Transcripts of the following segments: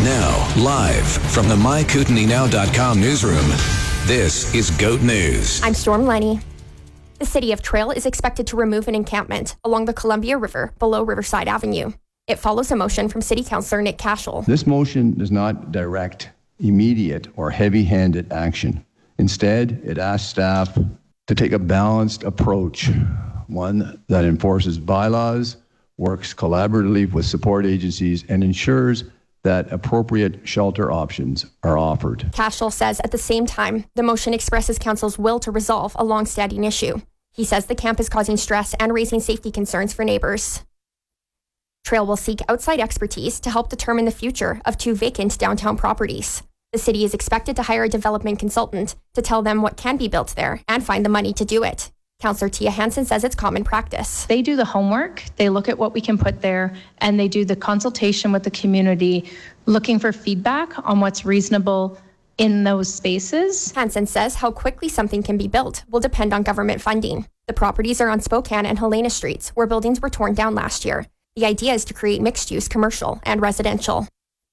Now, live from the MyKootenaeNow.com newsroom, this is GOAT News. I'm Storm Lenny. The city of Trail is expected to remove an encampment along the Columbia River below Riverside Avenue. It follows a motion from City Councillor Nick Cashel. This motion does not direct immediate or heavy-handed action. Instead, it asks staff to take a balanced approach, one that enforces bylaws, works collaboratively with support agencies, and ensures that appropriate shelter options are offered. Cashel says at the same time, the motion expresses Council's will to resolve a long-standing issue. He says the camp is causing stress and raising safety concerns for neighbors. Trail will seek outside expertise to help determine the future of 2 vacant downtown properties. The city is expected to hire a development consultant to tell them what can be built there and find the money to do it. Councillor Tia Hansen says it's common practice. They do the homework, they look at what we can put there, and they do the consultation with the community, looking for feedback on what's reasonable in those spaces. Hansen says how quickly something can be built will depend on government funding. The properties are on Spokane and Helena Streets, where buildings were torn down last year. The idea is to create mixed-use commercial and residential.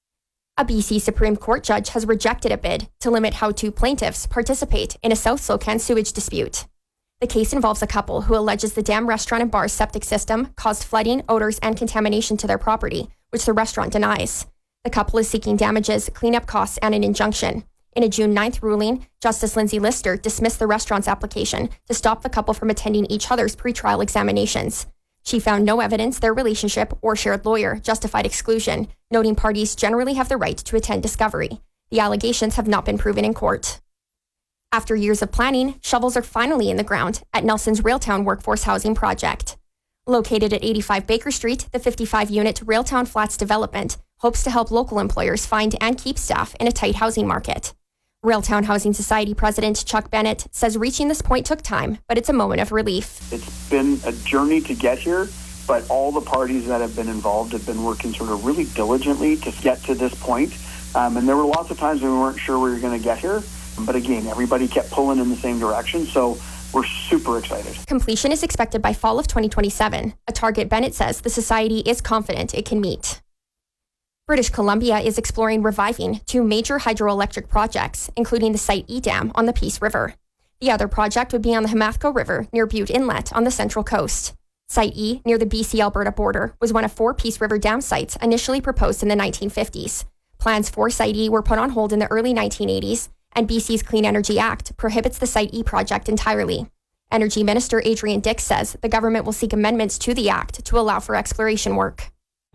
A BC Supreme Court judge has rejected a bid to limit how 2 plaintiffs participate in a South Slocan sewage dispute. The case involves a couple who alleges the Dam Restaurant and Bar's septic system caused flooding, odors, and contamination to their property, which the restaurant denies. The couple is seeking damages, cleanup costs, and an injunction. In a June 9th ruling, Justice Lindsay Lister dismissed the restaurant's application to stop the couple from attending each other's pretrial examinations. She found no evidence their relationship or shared lawyer justified exclusion, noting parties generally have the right to attend discovery. The allegations have not been proven in court. After years of planning, shovels are finally in the ground at Nelson's Railtown Workforce Housing Project. Located at 85 Baker Street, the 55-unit Railtown Flats development hopes to help local employers find and keep staff in a tight housing market. Railtown Housing Society President Chuck Bennett says reaching this point took time, but it's a moment of relief. It's been a journey to get here, but all the parties that have been involved have been working sort of really diligently to get to this point. And there were lots of times when we weren't sure we were going to get here. But again, everybody kept pulling in the same direction, so we're super excited. Completion is expected by fall of 2027, a target Bennett says the Society is confident it can meet. British Columbia is exploring reviving 2 major hydroelectric projects, including the Site E Dam on the Peace River. The other project would be on the Hamathco River near Butte Inlet on the Central Coast. Site E, near the BC-Alberta border, was one of 4 Peace River Dam sites initially proposed in the 1950s. Plans for Site E were put on hold in the early 1980s, and BC's Clean Energy Act prohibits the Site E project entirely. Energy Minister Adrian Dix says the government will seek amendments to the act to allow for exploration work.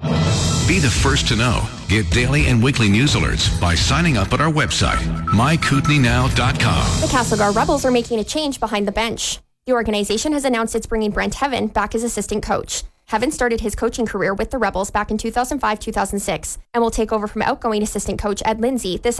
Be the first to know. Get daily and weekly news alerts by signing up at our website, MyKootenaeNow.com. The Castlegar Rebels are making a change behind the bench. The organization has announced it's bringing Brent Heaven back as assistant coach. Heaven started his coaching career with the Rebels back in 2005-2006 and will take over from outgoing assistant coach Ed Lindsay this